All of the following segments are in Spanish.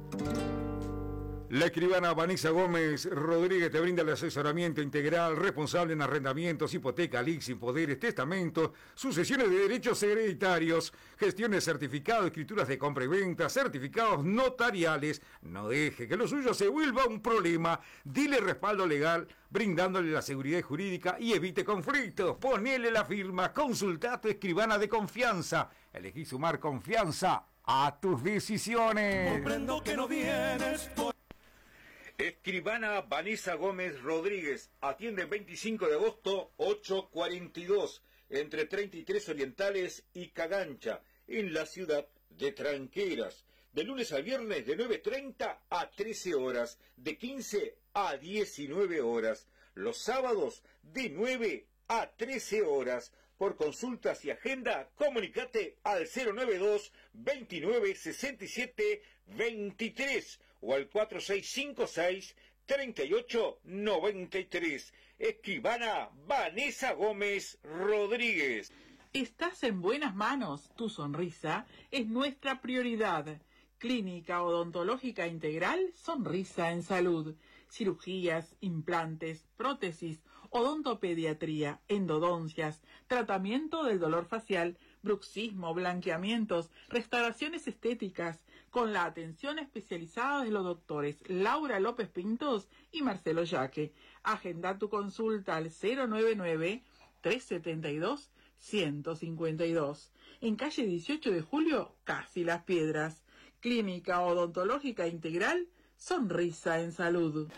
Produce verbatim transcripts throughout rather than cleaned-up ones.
La escribana Vanessa Gómez Rodríguez te brinda el asesoramiento integral, responsable en arrendamientos, hipoteca, leasing, poderes, testamentos, sucesiones de derechos hereditarios, gestiones de certificados, escrituras de compra y venta, certificados notariales. No deje que lo suyo se vuelva un problema. Dile respaldo legal, brindándole la seguridad jurídica y evite conflictos. Ponele la firma, consulta a tu escribana de confianza. Elegí sumar confianza a tus decisiones. Comprendo que no vienes por... Escribana Vanessa Gómez Rodríguez, atiende el veinticinco de agosto, ocho cuarenta y dos, entre treinta y tres Orientales y Cagancha, en la ciudad de Tranqueras. De lunes a viernes de nueve treinta a trece horas, de quince a diecinueve horas. Los sábados de nueve a trece horas. Por consultas y agenda, comunicate al cero noventa y dos, veintinueve, sesenta y siete, veintitrés o al cuatro seis cinco seis, treinta y ocho, noventa y tres. Escribana Vanessa Gómez Rodríguez. Estás en buenas manos. Tu sonrisa es nuestra prioridad. Clínica Odontológica Integral, Sonrisa en Salud. Cirugías, implantes, prótesis, odontopediatría, endodoncias, tratamiento del dolor facial, bruxismo, blanqueamientos, restauraciones estéticas, con la atención especializada de los doctores Laura López Pintos y Marcelo Yaque. Agenda tu consulta al cero noventa y nueve, trescientos setenta y dos, ciento cincuenta y dos. En calle dieciocho de julio, Casi Las Piedras. Clínica Odontológica Integral, Sonrisa en Salud.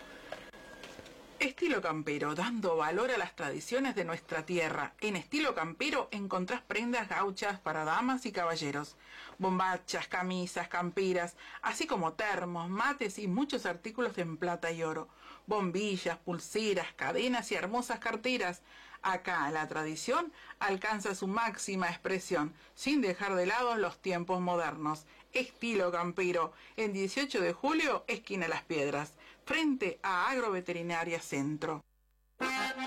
Estilo Campero, dando valor a las tradiciones de nuestra tierra. En Estilo Campero encontrás prendas gauchas para damas y caballeros, bombachas, camisas, camperas, así como termos, mates y muchos artículos en plata y oro, bombillas, pulseras, cadenas y hermosas carteras. Acá la tradición alcanza su máxima expresión, sin dejar de lado los tiempos modernos. Estilo Campero, en dieciocho de julio, esquina Las Piedras, frente a Agroveterinaria Centro.